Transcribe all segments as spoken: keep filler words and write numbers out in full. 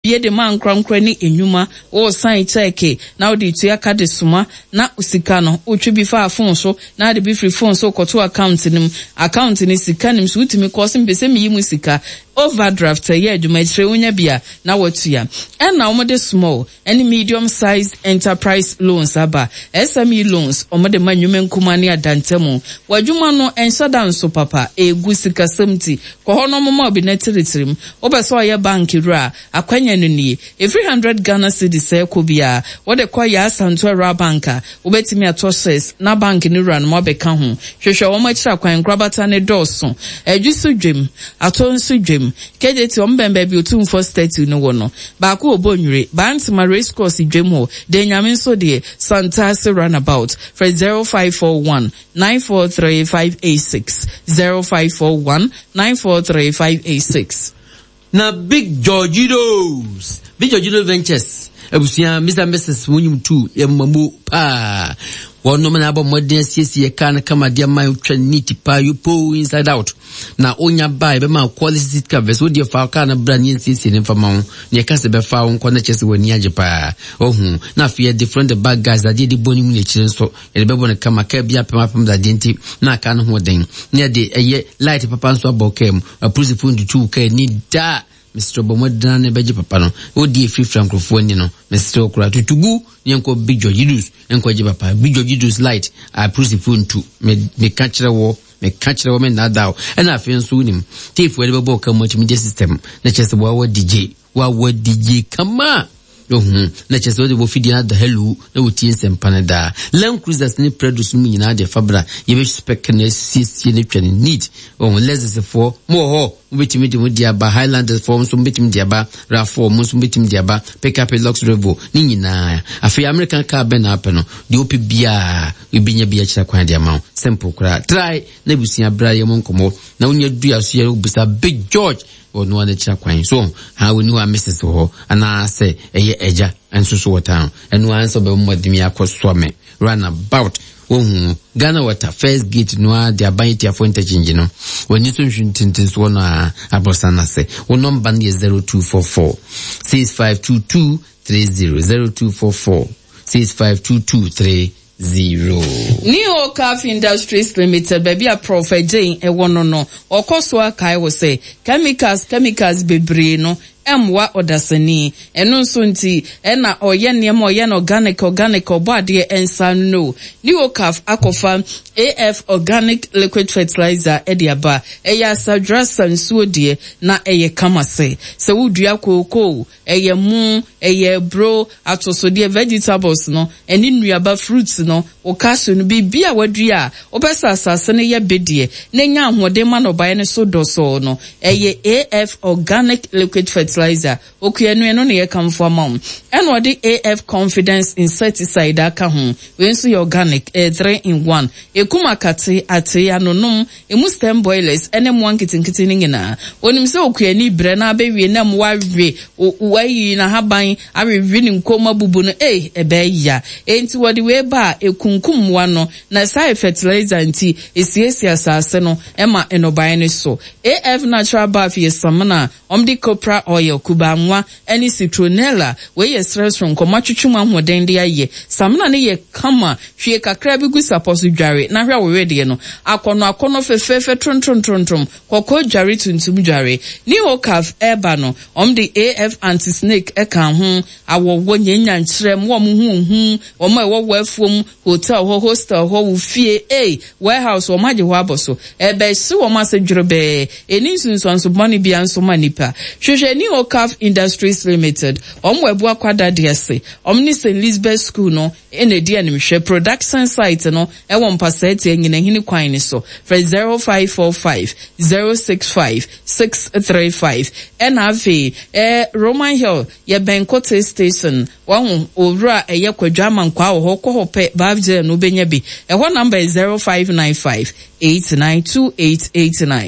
Ye de man krankra ni enyuma o sign check na odi to aka de suma na usika no otwe bi fa phone so na de bi free phone so koto account nim account ni sika nim so utimi ko sim pese mi yimu sika overdraft ye aduma tre wonya bia na watua and na omode small and medium sized enterprise loans aba S M E loans omode manyume nkuma ne adantemu wadwuma no enso danso papa egu sika seventy ko hono mama obi na tiritrim obeso ye bank ra akwanya no nie e three hundred Ghana cedis e ko bia wo de kwa ya Santo Ra banka obetimi atoses na bank ni ra no mo be ka ho hwehwe wo ma kira kwan grabata ne doso adwiso dwem atonso dwem kejeti ombembe bi otum for statue no wono ba ko obonwure bantima race course dwem ho de nyame so de Santase runabout for zero five four one nine four three five eight six zero five four one nine four three five eight six. Na Big Georgitos Big Georgitos Ventures ebusia Mister Missus Wonyum two yemamu pa wono na abo modern siesie kan kama dia man twa niti pa you pull inside out na onya buy be ma quality covers wo dia fa ka na brand yin siesie ne fama ne ka se be fa won kona chese woni age pa ohun na fe different bag guys that dey boni mu ne chire so e be bona kama ka bia pema pem da denti na ka no ho den ne de eye light papa so abokem a principle ndu two ka ni da Mister Bomodana ne beje papa no o di free frankrofo ni no Mister Okura tutugu ni enko Big Georgitos enko je papa Big Georgitos light a principle ndu me me catch wo me catch wo me na dawo e na afi nso nim tiff we be bo ka multimedia system na chese wo wa D J wa wa D J kama ohun na chese wo de bo fidi na da hello na wotie sempanada Land Cruisers ni produce mu nyina de fabra ye be spec na sisi ne twani need ohun less for mo ho ubetimi de diaba Highlanders form so ubetimi diaba ra form so ubetimi diaba pick up a Lux Revo ni nyina afi American car ben apeno de opi bia ebinya bia kira kwan de ama simple kra try na busia bra ye monkomo na unya dua so ye busa Big George ono ane kira kwan so ha we ni wa missus ho ana say eye eja enso so wata eno anso be modimi akoso me run about ohun Ghana Water first gate no dia banti afo interchange no woni so nhwintintin so na abosana se wo number is zero two four four six five two two three zero zero two four four six five two two three zero. Neo Calf Industries Limited baby a Prophet Jane e wono no okoso akai wo say chemicals chemicals bebre no emwa odasani eno nso nti ena oye niam oye no organic organic obade ensa no Neo Calf akofa A F organic liquid fertilizer ediaba eya sadra sansuo de na eye kamase se wudua koko eye mu eye bro atosode vegetables no eni nuaba fruits no okaso no bibia wadua obesa asase ne ye bedie na nya ahode ma no bae ne so doso no eye A F organic liquid fertilizer okuenu eno ne ye kamfo amam eno de A F confidence insecticide aka ho we nso ye organic eh, three in one ekuma kate ate anonom emu stem boilers ene mo ankitinkitin nyina onim se okuani bre na abewie na mo wawe wayi na haban awewe ni nkoma bubu no eh ebe ya enti wodi we ba ekunkum wa no na sai fertilizer nti esiesi asase no ema enoban ne so A F natural bath yesamna omdi copra oil kubanwa eni citronella we ye stress from komatwutwum ahoden de aye samna ne ye kama hwie kakra bi gu suppose dware na hwa we de no akono akono fefefe trontrontrontom kokko dware tuntum dware Neo Calf eba no omdi A F anti snake eka ho awowo nyanya nkyerem wo mo hu hu wo ma wo wafuom hotel ho hostel ho wo fie eh warehouse wo maje ho aboso ebe si wo ma se dwurebe eni sunsunso money bia nso manipa hwehwe Neo Calf Industries Limited omwo ebu akwada de ase omni Saint Elizabeth School no enedi animhwe production site no ewo mpasete nyina hini kwan ni so for zero five four five zero six five six three five enafe eh Roman Hill ye Benkote station wahu owura eye kwadwa mankwa wo ko hope bavje no benya bi eho number is zero five nine five eight nine two eight eight nine.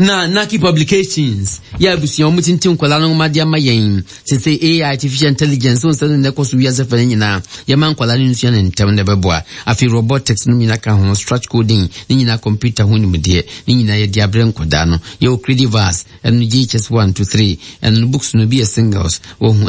na Naki Publications ya busi omo tintin kwala no ma dia mayen se se A I artificial intelligence on se ne koso wi azefa nyina ya man kwala no nsu na ntem ne beboa afi robotics no nyina ka ho structure coding ni nyina computer ho nim de ni nyina ya dia bre nkoda no ya o creative verse and G H S one two three and books no be a singles oh